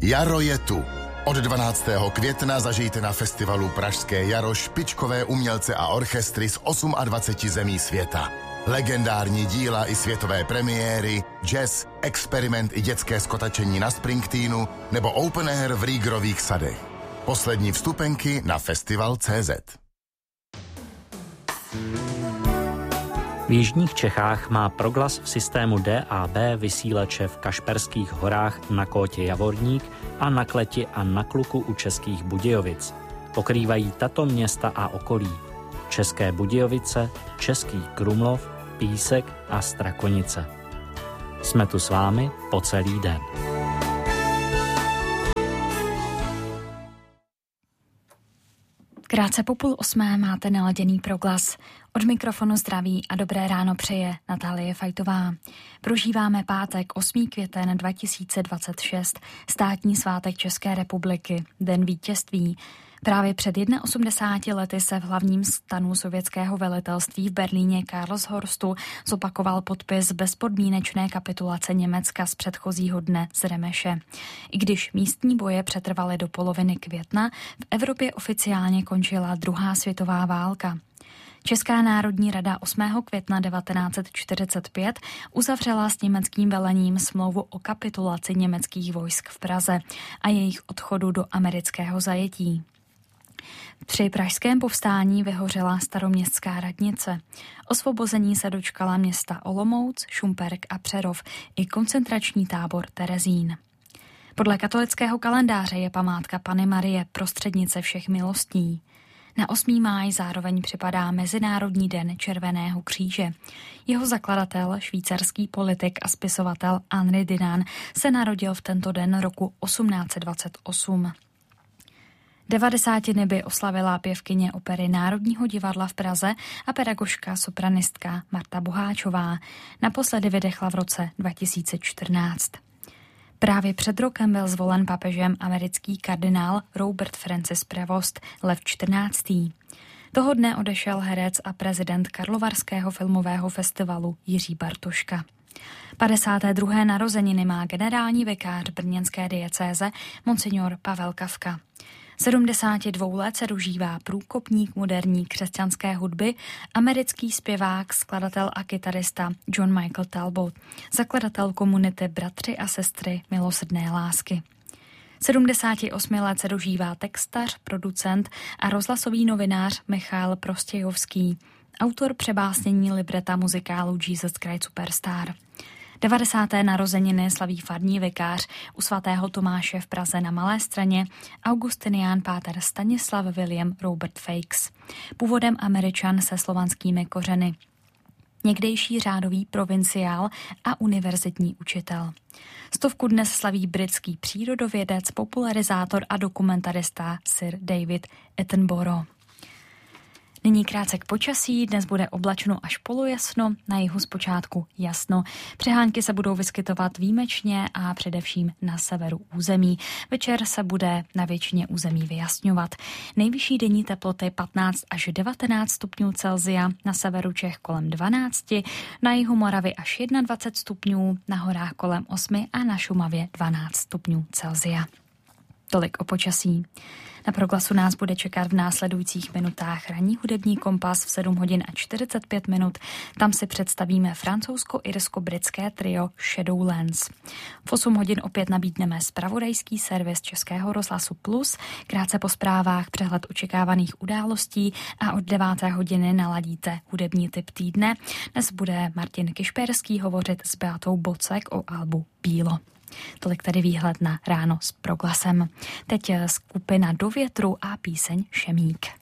Jaro je tu. Od 12. května zažijte na festivalu Pražské jaro špičkové umělce a orchestry z 28 zemí světa. Legendární díla i světové premiéry, jazz, experiment i dětské skotačení na Springteenu nebo open air v Rýgrových sadech. Poslední vstupenky na festival.cz. V jižních Čechách má Proglas v systému DAB vysílače v Kašperských horách na Kótě Javorník a na Kleti a na Kluku u Českých Budějovic. Pokrývají tato města a okolí: České Budějovice, Český Krumlov, Písek a Strakonice. Jsme tu s vámi po celý den. Krátce po 7:30 máte naladěný Proglas. Od mikrofonu zdraví a dobré ráno přeje Natálie Fajtová. Prožíváme pátek 8. květen 2026, státní svátek České republiky, Den vítězství. Právě před 81 lety se v hlavním stanu sovětského velitelství v Berlíně Karlshorstu zopakoval podpis bezpodmínečné kapitulace Německa z předchozího dne z Remeše. I když místní boje přetrvaly do poloviny května, v Evropě oficiálně končila druhá světová válka. Česká národní rada 8. května 1945 uzavřela s německým velením smlouvu o kapitulaci německých vojsk v Praze a jejich odchodu do amerického zajetí. Při pražském povstání vyhořela staroměstská radnice. Osvobození se dočkala města Olomouc, Šumperk a Přerov i koncentrační tábor Terezín. Podle katolického kalendáře je památka Panny Marie, prostřednice všech milostí. Na 8. máj zároveň připadá Mezinárodní den Červeného kříže. Jeho zakladatel, švýcarský politik a spisovatel Henri Dunant, se narodil v tento den roku 1828. 90 by oslavila pěvkyně opery Národního divadla v Praze a pedagožka sopranistka Marta Boháčová. Naposledy vydechla v roce 2014. Právě před rokem byl zvolen papežem americký kardinál Robert Francis Prevost, Lev XIV. Toho dne odešel herec a prezident Karlovarského filmového festivalu Jiří Bartoška. 52. narozeniny má generální vikář brněnské diecéze monsignor Pavel Kafka. 72 let se dožívá průkopník moderní křesťanské hudby, americký zpěvák, skladatel a kytarista John Michael Talbot, zakladatel komunity Bratři a sestry milosrdné lásky. 78 let se dožívá textař, producent a rozhlasový novinář Michal Prostějovský, autor přebásnění libreta muzikálu Jesus Christ Superstar. 90. narozeniny slaví farní vikář u svatého Tomáše v Praze na Malé Straně augustinián páter Stanislav William Robert Fakes, původem Američan se slovanskými kořeny, někdejší řádový provinciál a univerzitní učitel. 100 dnes slaví britský přírodovědec, popularizátor a dokumentarista Sir David Attenborough. Nyní krátce k počasí, dnes bude oblačno až polojasno, na jihu zpočátku jasno. Přehánky se budou vyskytovat výjimečně a především na severu území. Večer se bude na většině území vyjasňovat. Nejvyšší denní teploty 15 až 19 stupňů Celsia, na severu Čech kolem 12, na jihu Moravy až 21 stupňů, na horách kolem 8 a na Šumavě 12 stupňů Celsia. Tolik o počasí. Na Proglasu nás bude čekat v následujících minutách ranní hudební kompas v 7 hodin a 45 minut. Tam si představíme francouzsko-irsko-britské trio Shadowlands. V 8 hodin opět nabídneme zpravodajský servis Českého rozhlasu Plus, krátce po zprávách přehled očekávaných událostí a od 9. hodiny naladíte hudební tip týdne. Dnes bude Martin Kišperský hovořit s Beatou Bocek o albu Bílo. Tolik tady výhled na ráno s Proglasem. Teď skupina Do větru a píseň Šemík.